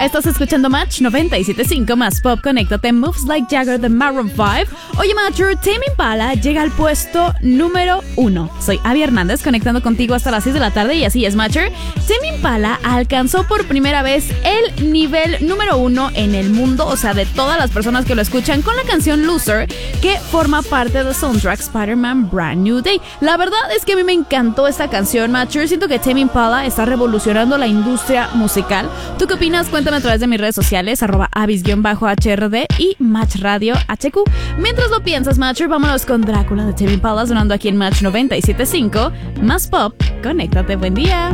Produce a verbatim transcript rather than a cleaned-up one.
Estás escuchando Match noventa y siete punto cinco más pop. Conéctate. Moves Like Jagger de Maroon cinco. Oye, Matcher, Tame Impala llega al puesto número uno. Soy Abby Hernández, conectando contigo hasta las seis de la tarde. Y así es, Matcher. Tame Impala alcanzó por primera vez el nivel número uno en el mundo, o sea, de todas las personas que lo escuchan, con la canción Loser, que forma parte del soundtrack Spider-Man Brand New Day. La verdad es que a mí me encantó esta canción, Matcher. Siento que Tame Impala está revolucionando la industria musical. ¿Tú qué opinas? Cuéntame a través de mis redes sociales, arroba avis-H R D y Match Radio H Q. Mientras lo piensas, Matcher, vámonos con Drácula de Tame Impala sonando aquí en Match noventa y siete punto cinco. Más pop, conéctate, buen día.